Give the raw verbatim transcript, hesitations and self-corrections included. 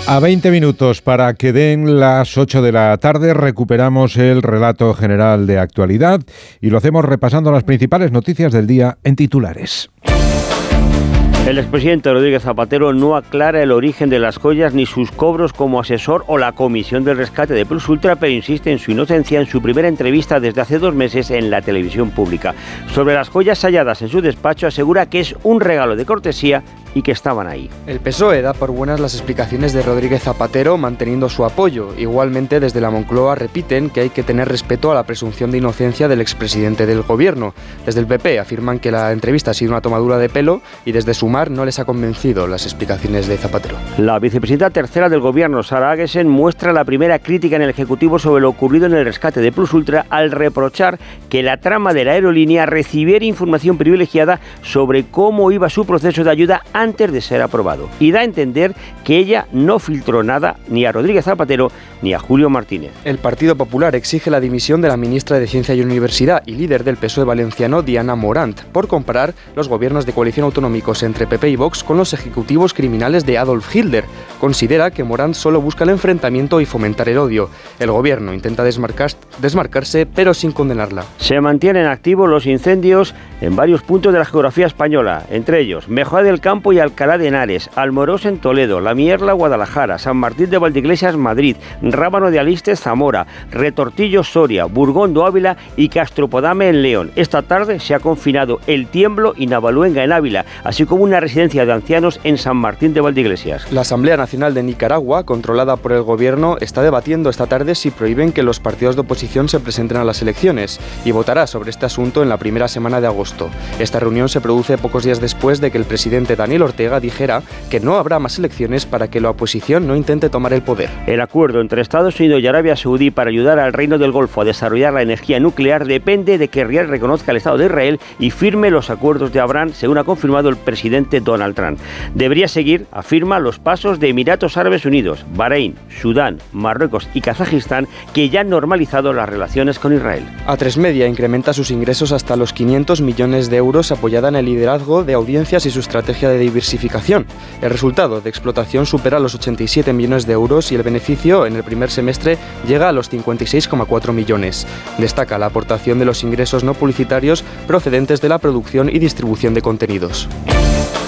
A veinte minutos para que den las ocho de la tarde recuperamos el relato general de actualidad y lo hacemos repasando las principales noticias del día en titulares. El expresidente Rodríguez Zapatero no aclara el origen de las joyas ni sus cobros como asesor o la comisión del rescate de Plus Ultra, pero insiste en su inocencia en su primera entrevista desde hace dos meses en la televisión pública. Sobre las joyas halladas en su despacho asegura que es un regalo de cortesía y que estaban ahí. El P S O E da por buenas las explicaciones de Rodríguez Zapatero, manteniendo su apoyo. Igualmente, desde la Moncloa repiten que hay que tener respeto a la presunción de inocencia del expresidente del gobierno. Desde el P P afirman que la entrevista ha sido una tomadura de pelo y desde Sumar no les ha convencido las explicaciones de Zapatero. La vicepresidenta tercera del gobierno, Sara Agesen, muestra la primera crítica en el Ejecutivo sobre lo ocurrido en el rescate de Plus Ultra al reprochar que la trama de la aerolínea recibiera información privilegiada sobre cómo iba su proceso de ayuda antes de ser aprobado, y da a entender que ella no filtró nada ni a Rodríguez Zapatero ni a Julio Martínez. El Partido Popular exige la dimisión de la ministra de Ciencia y Universidad y líder del P S O E valenciano, Diana Morant, por comparar los gobiernos de coalición autonómicos entre P P y Vox con los ejecutivos criminales de Adolf Hitler. Considera que Morant solo busca el enfrentamiento y fomentar el odio. El gobierno intenta desmarcar, desmarcarse, pero sin condenarla. Se mantienen activos los incendios en varios puntos de la geografía española, entre ellos Mejorada del Campo y Alcalá de Henares, Almorós en Toledo, La Mierla, Guadalajara, San Martín de Valdeiglesias, Madrid, Rábano de Alistes, Zamora, Retortillo, Soria, Burgondo, Ávila y Castropodame en León. Esta tarde se ha confinado El Tiemblo y Navaluenga en Ávila, así como una residencia de ancianos en San Martín de Valdeiglesias. La Asamblea Nacional de Nicaragua, controlada por el gobierno, está debatiendo esta tarde si prohíben que los partidos de oposición se presenten a las elecciones y votará sobre este asunto en la primera semana de agosto. Esta reunión se produce pocos días después de que el presidente Daniel Ortega dijera que no habrá más elecciones para que la oposición no intente tomar el poder. El acuerdo entre Estados Unidos y Arabia Saudí para ayudar al Reino del Golfo a desarrollar la energía nuclear depende de que Riad reconozca el Estado de Israel y firme los acuerdos de Abraham, según ha confirmado el presidente Donald Trump. Debería seguir, afirma, los pasos de Emiratos Árabes Unidos, Bahrein, Sudán, Marruecos y Kazajistán, que ya han normalizado las relaciones con Israel. A tres Media incrementa sus ingresos hasta los quinientos millones de euros, apoyada en el liderazgo de audiencias y su estrategia de diversificación. El resultado de explotación supera los ochenta y siete millones de euros y el beneficio en el primer semestre llega a los cincuenta y seis coma cuatro millones. Destaca la aportación de los ingresos no publicitarios procedentes de la producción y distribución de contenidos.